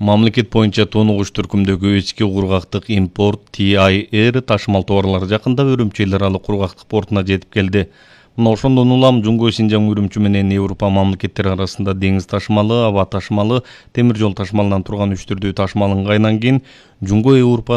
Мамлекет боюнча тонугуч түркүмдөгү ички кургактык импорт TIR ташымал товарлары жакында Үрүмчү эл аралык кургактык портуна жетип келди. Мына ошондон улам Жумгой Синжаң Үрүмчү менен Европа мамлекеттери арасында деңиз ташымалы, аба ташымалы, темир жол ташымалынан турган үч түрдүү ташымал ыңгайынан кийин Жумгой Европа